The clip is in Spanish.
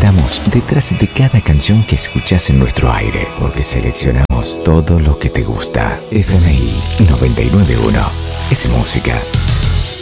Estamos detrás de cada canción que escuchás en nuestro aire, porque seleccionamos todo lo que te gusta. FMI 991 es música.